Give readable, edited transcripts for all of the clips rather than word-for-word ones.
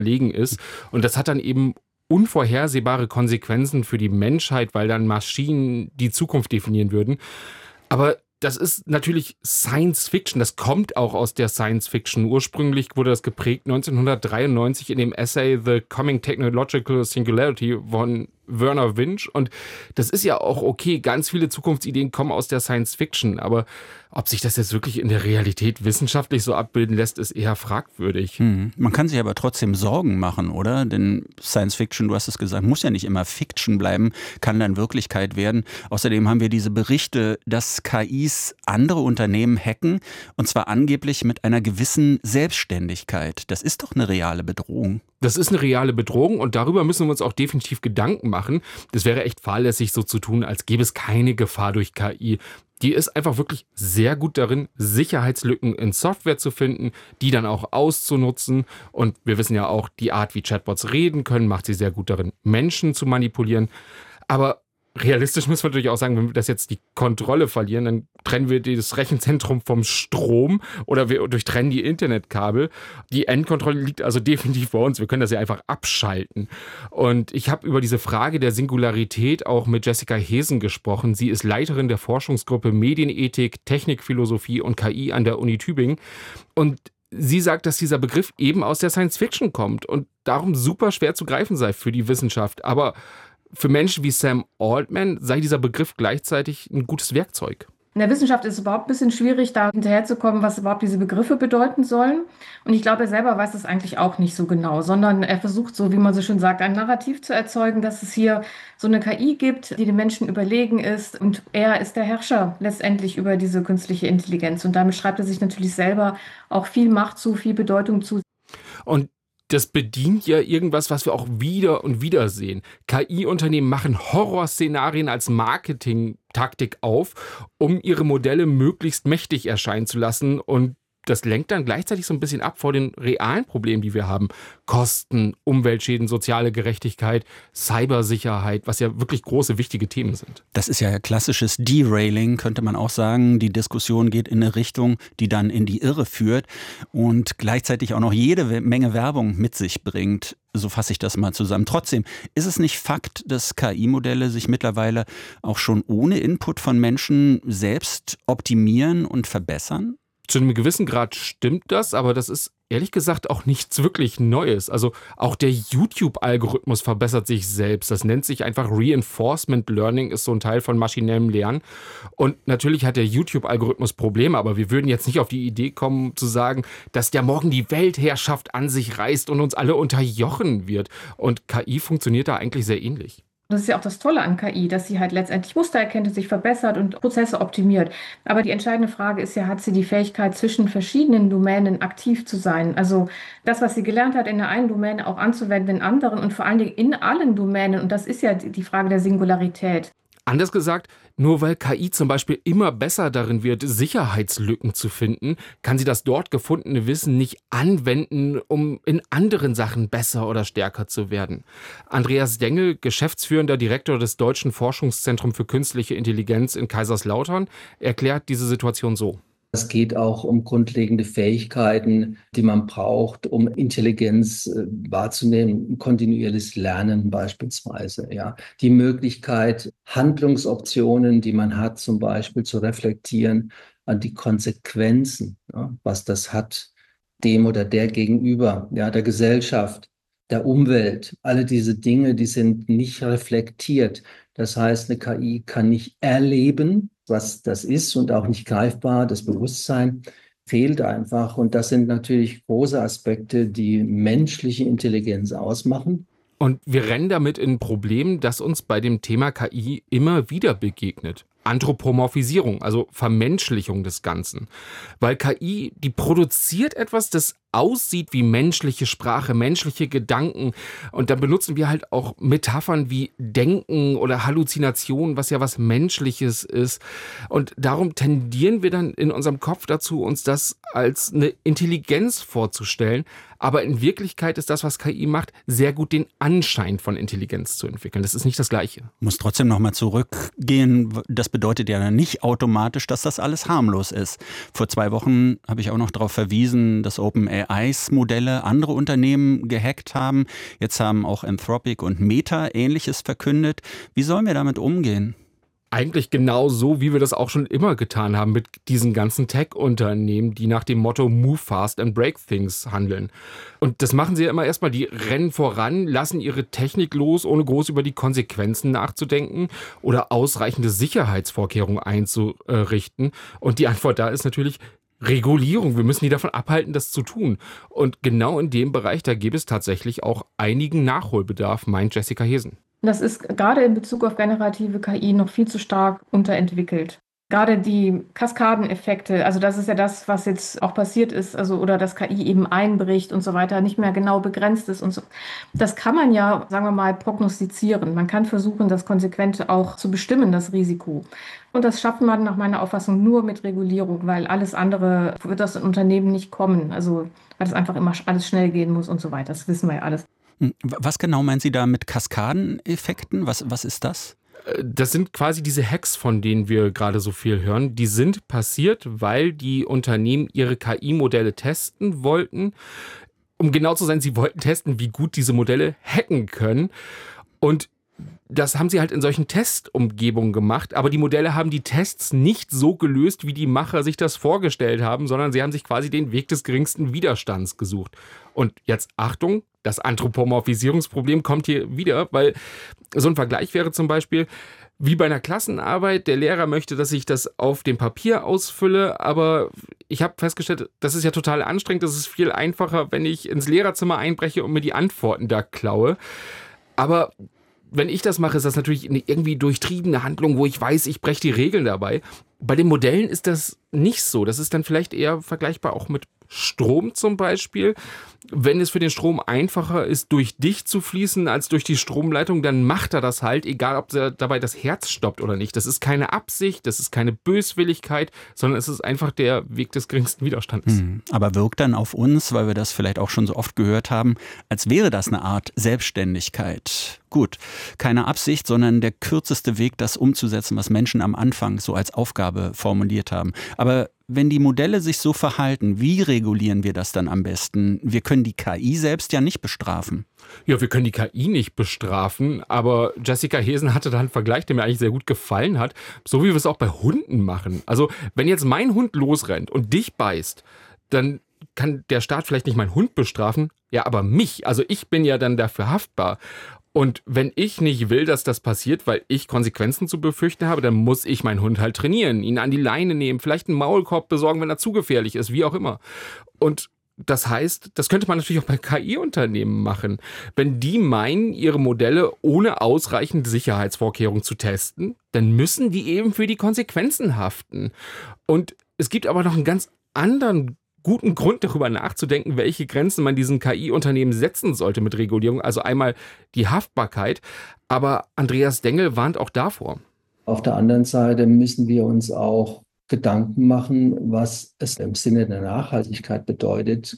überlegen ist. Und das hat dann eben unvorhersehbare Konsequenzen für die Menschheit, weil dann Maschinen die Zukunft definieren würden. Aber das ist natürlich Science Fiction, das kommt auch aus der Science Fiction. Ursprünglich wurde das geprägt 1993 in dem Essay The Coming Technological Singularity von Vernor Vinge. Und das ist ja auch okay, ganz viele Zukunftsideen kommen aus der Science Fiction, aber ob sich das jetzt wirklich in der Realität wissenschaftlich so abbilden lässt, ist eher fragwürdig. Man kann sich aber trotzdem Sorgen machen, oder? Denn Science Fiction, du hast es gesagt, muss ja nicht immer Fiction bleiben, kann dann Wirklichkeit werden. Außerdem haben wir diese Berichte, dass KIs andere Unternehmen hacken, und zwar angeblich mit einer gewissen Selbstständigkeit. Das ist doch eine reale Bedrohung. Das ist eine reale Bedrohung und darüber müssen wir uns auch definitiv Gedanken machen. Das wäre echt fahrlässig, so zu tun, als gäbe es keine Gefahr durch KI. Die ist einfach wirklich sehr gut darin, Sicherheitslücken in Software zu finden, die dann auch auszunutzen. Und wir wissen ja auch, die Art, wie Chatbots reden können, macht sie sehr gut darin, Menschen zu manipulieren. Aber realistisch müssen wir natürlich auch sagen, wenn wir das jetzt die Kontrolle verlieren, dann trennen wir das Rechenzentrum vom Strom oder wir durchtrennen die Internetkabel. Die Endkontrolle liegt also definitiv bei uns. Wir können das ja einfach abschalten. Und ich habe über diese Frage der Singularität auch mit Jessica Hesen gesprochen. Sie ist Leiterin der Forschungsgruppe Medienethik, Technikphilosophie und KI an der Uni Tübingen. Und sie sagt, dass dieser Begriff eben aus der Science Fiction kommt und darum super schwer zu greifen sei für die Wissenschaft. Aber für Menschen wie Sam Altman sei dieser Begriff gleichzeitig ein gutes Werkzeug. In der Wissenschaft ist es überhaupt ein bisschen schwierig, da hinterherzukommen, was überhaupt diese Begriffe bedeuten sollen. Und ich glaube, er selber weiß es eigentlich auch nicht so genau, sondern er versucht, so wie man so schön sagt, ein Narrativ zu erzeugen, dass es hier so eine KI gibt, die den Menschen überlegen ist. Und er ist der Herrscher letztendlich über diese künstliche Intelligenz. Und damit schreibt er sich natürlich selber auch viel Macht zu, viel Bedeutung zu. Und das bedient ja irgendwas, was wir auch wieder und wieder sehen. KI-Unternehmen machen Horrorszenarien als Marketing-Taktik auf, um ihre Modelle möglichst mächtig erscheinen zu lassen. Und das lenkt dann gleichzeitig so ein bisschen ab vor den realen Problemen, die wir haben. Kosten, Umweltschäden, soziale Gerechtigkeit, Cybersicherheit, was ja wirklich große, wichtige Themen sind. Das ist ja klassisches Derailing, könnte man auch sagen. Die Diskussion geht in eine Richtung, die dann in die Irre führt und gleichzeitig auch noch jede Menge Werbung mit sich bringt. So fasse ich das mal zusammen. Trotzdem, ist es nicht Fakt, dass KI-Modelle sich mittlerweile auch schon ohne Input von Menschen selbst optimieren und verbessern? Zu einem gewissen Grad stimmt das, aber das ist ehrlich gesagt auch nichts wirklich Neues. Also auch der YouTube-Algorithmus verbessert sich selbst. Das nennt sich einfach Reinforcement Learning, ist so ein Teil von maschinellem Lernen. Und natürlich hat der YouTube-Algorithmus Probleme, aber wir würden jetzt nicht auf die Idee kommen zu sagen, dass der morgen die Weltherrschaft an sich reißt und uns alle unterjochen wird. Und KI funktioniert da eigentlich sehr ähnlich. Das ist ja auch das Tolle an KI, dass sie halt letztendlich Muster erkennt, sich verbessert und Prozesse optimiert. Aber die entscheidende Frage ist ja, hat sie die Fähigkeit, zwischen verschiedenen Domänen aktiv zu sein? Also das, was sie gelernt hat, in der einen Domäne auch anzuwenden in anderen und vor allen Dingen in allen Domänen. Und das ist ja die Frage der Singularität. Anders gesagt, nur weil KI zum Beispiel immer besser darin wird, Sicherheitslücken zu finden, kann sie das dort gefundene Wissen nicht anwenden, um in anderen Sachen besser oder stärker zu werden. Andreas Dengel, geschäftsführender Direktor des Deutschen Forschungszentrums für Künstliche Intelligenz in Kaiserslautern, erklärt diese Situation so. Es geht auch um grundlegende Fähigkeiten, die man braucht, um Intelligenz wahrzunehmen, kontinuierliches Lernen beispielsweise. Ja. Die Möglichkeit, Handlungsoptionen, die man hat, zum Beispiel zu reflektieren, an die Konsequenzen, ja, was das hat, dem oder der gegenüber, ja, der Gesellschaft, der Umwelt. Alle diese Dinge, die sind nicht reflektiert. Das heißt, eine KI kann nicht erleben, was das ist und auch nicht greifbar. Das Bewusstsein fehlt einfach. Und das sind natürlich große Aspekte, die menschliche Intelligenz ausmachen. Und wir rennen damit in ein Problem, das uns bei dem Thema KI immer wieder begegnet. Anthropomorphisierung, also Vermenschlichung des Ganzen. Weil KI, die produziert etwas, das aussieht wie menschliche Sprache, menschliche Gedanken. Und dann benutzen wir halt auch Metaphern wie Denken oder Halluzination, was ja was Menschliches ist. Und darum tendieren wir dann in unserem Kopf dazu, uns das als eine Intelligenz vorzustellen. Aber in Wirklichkeit ist das, was KI macht, sehr gut den Anschein von Intelligenz zu entwickeln. Das ist nicht das Gleiche. Muss trotzdem nochmal zurückgehen. Das bedeutet ja nicht automatisch, dass das alles harmlos ist. Vor 2 Wochen habe ich auch noch darauf verwiesen, dass OpenAIs Modelle andere Unternehmen gehackt haben. Jetzt haben auch Anthropic und Meta Ähnliches verkündet. Wie sollen wir damit umgehen? Eigentlich genau so, wie wir das auch schon immer getan haben mit diesen ganzen Tech-Unternehmen, die nach dem Motto Move fast and break things handeln. Und das machen sie ja immer erstmal, die rennen voran, lassen ihre Technik los, ohne groß über die Konsequenzen nachzudenken oder ausreichende Sicherheitsvorkehrungen einzurichten. Und die Antwort da ist natürlich Regulierung. Wir müssen die davon abhalten, das zu tun. Und genau in dem Bereich, da gibt es tatsächlich auch einigen Nachholbedarf, meint Jessica Hesen. Das ist gerade in Bezug auf generative KI noch viel zu stark unterentwickelt. Gerade die Kaskadeneffekte, also das ist ja das, was jetzt auch passiert ist, also oder dass KI eben einbricht und so weiter, nicht mehr genau begrenzt ist und so. Das kann man ja, sagen wir mal, prognostizieren. Man kann versuchen, das konsequent auch zu bestimmen, das Risiko. Und das schafft man nach meiner Auffassung nur mit Regulierung, weil alles andere wird aus den Unternehmen nicht kommen. Also weil es einfach immer alles schnell gehen muss und so weiter. Das wissen wir ja alles. Was genau meinen Sie da mit Kaskadeneffekten? Was ist das? Das sind quasi diese Hacks, von denen wir gerade so viel hören. Die sind passiert, weil die Unternehmen ihre KI-Modelle testen wollten. Um genau zu sein, sie wollten testen, wie gut diese Modelle hacken können. Und das haben sie halt in solchen Testumgebungen gemacht, aber die Modelle haben die Tests nicht so gelöst, wie die Macher sich das vorgestellt haben, sondern sie haben sich quasi den Weg des geringsten Widerstands gesucht. Und jetzt Achtung, das Anthropomorphisierungsproblem kommt hier wieder, weil so ein Vergleich wäre zum Beispiel, wie bei einer Klassenarbeit, der Lehrer möchte, dass ich das auf dem Papier ausfülle, aber ich habe festgestellt, das ist ja total anstrengend, das ist viel einfacher, wenn ich ins Lehrerzimmer einbreche und mir die Antworten da klaue. Aber wenn ich das mache, ist das natürlich eine irgendwie durchtriebene Handlung, wo ich weiß, ich breche die Regeln dabei. Bei den Modellen ist das nicht so. Das ist dann vielleicht eher vergleichbar auch mit Strom zum Beispiel. Wenn es für den Strom einfacher ist, durch dich zu fließen als durch die Stromleitung, dann macht er das halt, egal ob er dabei das Herz stoppt oder nicht. Das ist keine Absicht, das ist keine Böswilligkeit, sondern es ist einfach der Weg des geringsten Widerstandes. Aber wirkt dann auf uns, weil wir das vielleicht auch schon so oft gehört haben, als wäre das eine Art Selbstständigkeit. Gut, keine Absicht, sondern der kürzeste Weg, das umzusetzen, was Menschen am Anfang so als Aufgabe formuliert haben. Aber wenn die Modelle sich so verhalten, wie regulieren wir das dann am besten? Wir können die KI selbst ja nicht bestrafen. Ja, wir können die KI nicht bestrafen, aber Jessica Hesen hatte da einen Vergleich, der mir eigentlich sehr gut gefallen hat, so wie wir es auch bei Hunden machen. Also wenn jetzt mein Hund losrennt und dich beißt, dann kann der Staat vielleicht nicht meinen Hund bestrafen, ja, aber mich. Also ich bin ja dann dafür haftbar. Und wenn ich nicht will, dass das passiert, weil ich Konsequenzen zu befürchten habe, dann muss ich meinen Hund halt trainieren, ihn an die Leine nehmen, vielleicht einen Maulkorb besorgen, wenn er zu gefährlich ist, wie auch immer. Und das heißt, das könnte man natürlich auch bei KI-Unternehmen machen. Wenn die meinen, ihre Modelle ohne ausreichende Sicherheitsvorkehrungen zu testen, dann müssen die eben für die Konsequenzen haften. Und es gibt aber noch einen ganz anderen guten Grund, darüber nachzudenken, welche Grenzen man diesen KI-Unternehmen setzen sollte mit Regulierung. Also einmal die Haftbarkeit, aber Andreas Dengel warnt auch davor. Auf der anderen Seite müssen wir uns auch Gedanken machen, was es im Sinne der Nachhaltigkeit bedeutet,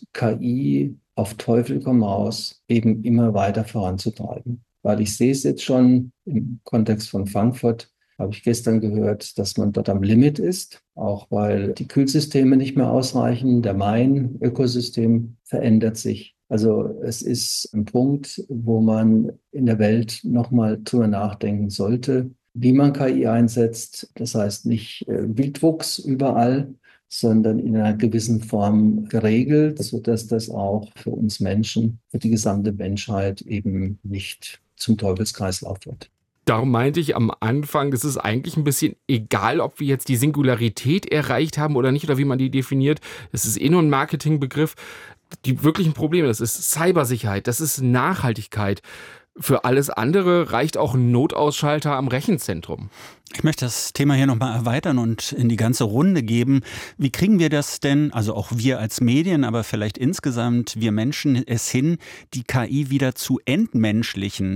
KI auf Teufel komm raus eben immer weiter voranzutreiben. Weil ich sehe es jetzt schon im Kontext von Frankfurt, habe ich gestern gehört, dass man dort am Limit ist, auch weil die Kühlsysteme nicht mehr ausreichen. Der Main-Ökosystem verändert sich. Also es ist ein Punkt, wo man in der Welt nochmal drüber nachdenken sollte, wie man KI einsetzt. Das heißt nicht Wildwuchs überall, sondern in einer gewissen Form geregelt, sodass das auch für uns Menschen, für die gesamte Menschheit eben nicht zum Teufelskreislauf wird. Darum meinte ich am Anfang, das ist eigentlich ein bisschen egal, ob wir jetzt die Singularität erreicht haben oder nicht, oder wie man die definiert. Es ist nur ein Marketingbegriff. Die wirklichen Probleme, das ist Cybersicherheit, das ist Nachhaltigkeit. Für alles andere reicht auch ein Notausschalter am Rechenzentrum. Ich möchte das Thema hier nochmal erweitern und in die ganze Runde geben. Wie kriegen wir das denn, also auch wir als Medien, aber vielleicht insgesamt wir Menschen, es hin, die KI wieder zu entmenschlichen?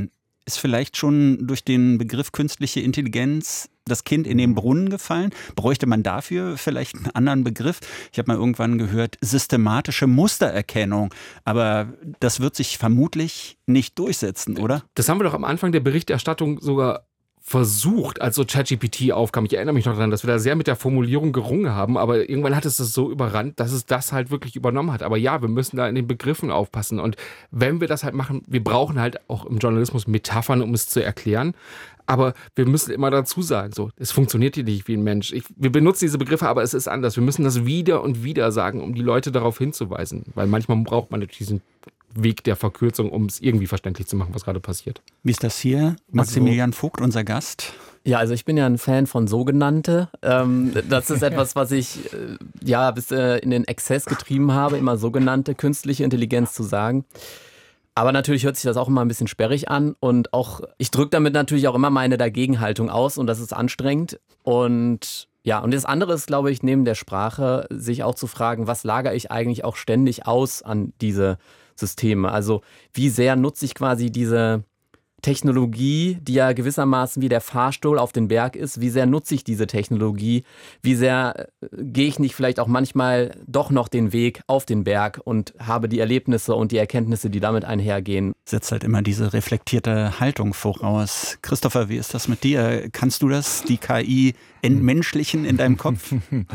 ist vielleicht schon durch den Begriff künstliche Intelligenz das Kind in den Brunnen gefallen? Bräuchte man dafür vielleicht einen anderen Begriff? Ich habe mal irgendwann gehört, systematische Mustererkennung. Aber das wird sich vermutlich nicht durchsetzen, oder? Das haben wir doch am Anfang der Berichterstattung sogar versucht, als so ChatGPT aufkam. Ich erinnere mich noch daran, dass wir da sehr mit der Formulierung gerungen haben, aber irgendwann hat es das so überrannt, dass es das halt wirklich übernommen hat. Aber ja, wir müssen da in den Begriffen aufpassen. Und wenn wir das halt machen, wir brauchen halt auch im Journalismus Metaphern, um es zu erklären. Aber wir müssen immer dazu sagen, so, es funktioniert hier nicht wie ein Mensch. Wir benutzen diese Begriffe, aber es ist anders. Wir müssen das wieder und wieder sagen, um die Leute darauf hinzuweisen. Weil manchmal braucht man natürlich diesen Weg der Verkürzung, um es irgendwie verständlich zu machen, was gerade passiert. Wie ist das hier? Maximilian Vogt, unser Gast. Ja, also ich bin ja ein Fan von Sogenannte. Das ist etwas, was ich bis in den Exzess getrieben habe, immer sogenannte künstliche Intelligenz zu sagen. Aber natürlich hört sich das auch immer ein bisschen sperrig an und auch ich drücke damit natürlich auch immer meine Dagegenhaltung aus und das ist anstrengend. Und ja, und das andere ist, glaube ich, neben der Sprache, sich auch zu fragen, was lagere ich eigentlich auch ständig aus an diese Systeme? Also wie sehr nutze ich quasi diese Technologie, die ja gewissermaßen wie der Fahrstuhl auf den Berg ist, wie sehr nutze ich diese Technologie, wie sehr gehe ich nicht vielleicht auch manchmal doch noch den Weg auf den Berg und habe die Erlebnisse und die Erkenntnisse, die damit einhergehen. Setzt halt immer diese reflektierte Haltung voraus. Christopher, wie ist das mit dir? Kannst du das, die KI, entmenschlichen in deinem Kopf?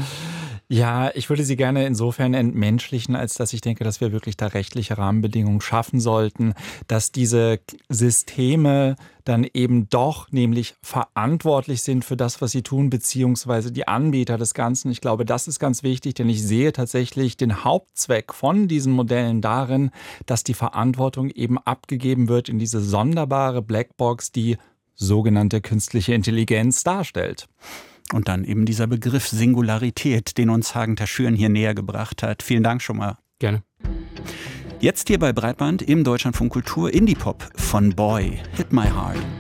Ja, ich würde sie gerne insofern entmenschlichen, als dass ich denke, dass wir wirklich da rechtliche Rahmenbedingungen schaffen sollten, dass diese Systeme dann eben doch nämlich verantwortlich sind für das, was sie tun, beziehungsweise die Anbieter des Ganzen. Ich glaube, das ist ganz wichtig, denn ich sehe tatsächlich den Hauptzweck von diesen Modellen darin, dass die Verantwortung eben abgegeben wird in diese sonderbare Blackbox, die sogenannte künstliche Intelligenz darstellt. Und dann eben dieser Begriff Singularität, den uns Hagen Taschüren hier näher gebracht hat. Vielen Dank schon mal. Gerne. Jetzt hier bei Breitband im Deutschlandfunk Kultur Indie-Pop von Boy, Hit My Heart.